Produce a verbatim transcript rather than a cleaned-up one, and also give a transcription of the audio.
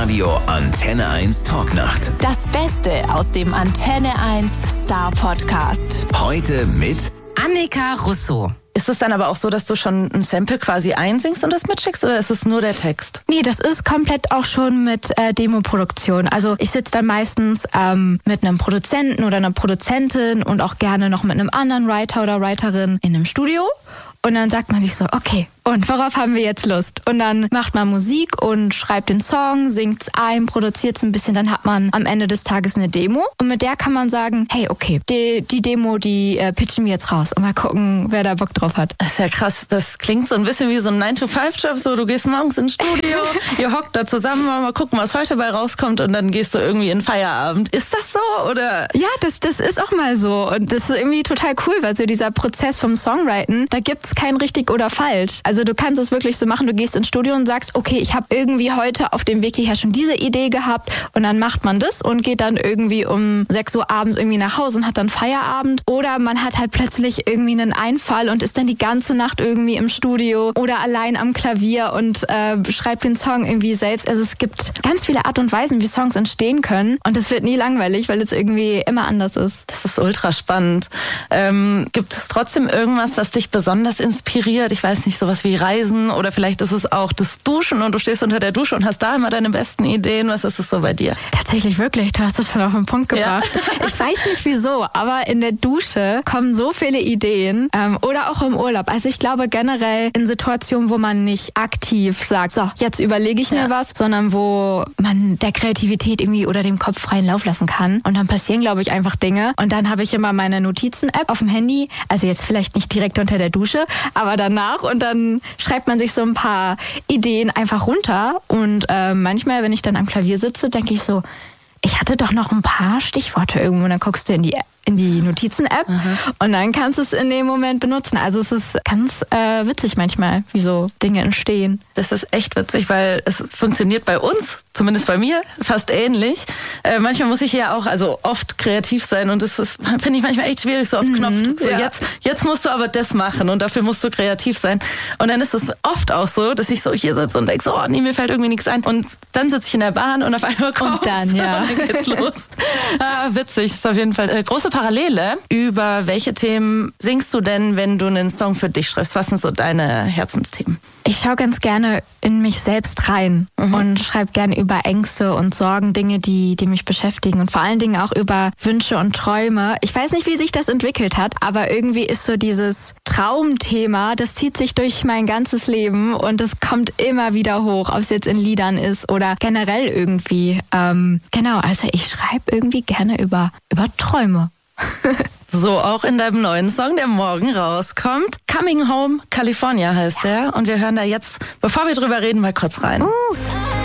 Radio Antenne eins Talknacht. Das Beste aus dem Antenne eins Star Podcast. Heute mit Annika Russo. Ist es dann aber auch so, dass du schon ein Sample quasi einsingst und das mitschickst, oder ist es nur der Text? Nee, das ist komplett auch schon mit äh, Demoproduktion. Also ich sitze dann meistens ähm, mit einem Produzenten oder einer Produzentin und auch gerne noch mit einem anderen Writer oder Writerin in einem Studio. Und dann sagt man sich so, okay, und worauf haben wir jetzt Lust? Und dann macht man Musik und schreibt den Song, singt's ein, produziert's ein bisschen, dann hat man am Ende des Tages eine Demo. Und mit der kann man sagen, hey, okay, die, die Demo, die äh, pitchen wir jetzt raus und mal gucken, wer da Bock drauf hat. Das ist ja krass, das klingt so ein bisschen wie so ein nine to five Job, so du gehst morgens ins Studio, ihr hockt da zusammen, mal gucken, was heute bei rauskommt und dann gehst du irgendwie in Feierabend. Ist das so, oder? Ja, das, das ist auch mal so und das ist irgendwie total cool, weil so dieser Prozess vom Songwriten, da gibt's kein richtig oder falsch. Also du kannst es wirklich so machen, du gehst ins Studio und sagst, okay, ich habe irgendwie heute auf dem Weg hierher schon diese Idee gehabt und dann macht man das und geht dann irgendwie um sechs Uhr abends irgendwie nach Hause und hat dann Feierabend. Oder man hat halt plötzlich irgendwie einen Einfall und ist dann die ganze Nacht irgendwie im Studio oder allein am Klavier und äh, schreibt den Song irgendwie selbst. Also es gibt ganz viele Art und Weisen, wie Songs entstehen können und es wird nie langweilig, weil es irgendwie immer anders ist. Das ist ultra spannend. Ähm, gibt es trotzdem irgendwas, was dich besonders inspiriert? Ich weiß nicht, sowas wie Reisen oder vielleicht ist es auch das Duschen und du stehst unter der Dusche und hast da immer deine besten Ideen. Was ist es so bei dir? Tatsächlich wirklich, du hast es schon auf den Punkt gebracht. Ja. Ich weiß nicht wieso, aber in der Dusche kommen so viele Ideen ähm, oder auch im Urlaub. Also ich glaube generell in Situationen, wo man nicht aktiv sagt, so, jetzt überlege ich mir ja. was, sondern wo man der Kreativität irgendwie oder dem Kopf freien Lauf lassen kann. Und dann passieren, glaube ich, einfach Dinge. Und dann habe ich immer meine Notizen-App auf dem Handy, also jetzt vielleicht nicht direkt unter der Dusche, aber danach und dann schreibt man sich so ein paar Ideen einfach runter und äh, manchmal, wenn ich dann am Klavier sitze, denke ich so, ich hatte doch noch ein paar Stichworte irgendwo und dann guckst du in die in die Notizen-App Aha. und dann kannst du es in dem Moment benutzen. Also es ist ganz äh, witzig manchmal, wie so Dinge entstehen. Das ist echt witzig, weil es funktioniert bei uns, zumindest bei mir, fast ähnlich. Äh, manchmal muss ich ja auch, also oft kreativ sein und das ist, finde ich manchmal echt schwierig, so auf Knopf. Mhm, so, ja. jetzt, jetzt musst du aber das machen und dafür musst du kreativ sein. Und dann ist es oft auch so, dass ich so hier sitze und denke so, oh nee, mir fällt irgendwie nichts ein. Und dann sitze ich in der Bahn und auf einmal kommt und dann, ja. und dann geht's los. Ah, witzig, ist auf jeden Fall äh, große Parallele. Über welche Themen singst du denn, wenn du einen Song für dich schreibst? Was sind so deine Herzensthemen? Ich schaue ganz gerne in mich selbst rein mhm. und schreibe gerne über Ängste und Sorgen, Dinge, die, die mich beschäftigen und vor allen Dingen auch über Wünsche und Träume. Ich weiß nicht, wie sich das entwickelt hat, aber irgendwie ist so dieses Traumthema, das zieht sich durch mein ganzes Leben und es kommt immer wieder hoch, ob es jetzt in Liedern ist oder generell irgendwie. Ähm, genau, also ich schreibe irgendwie gerne über, über Träume. So auch in deinem neuen Song, der morgen rauskommt. Coming Home California heißt der. Und wir hören da jetzt, bevor wir drüber reden, mal kurz rein. Uh.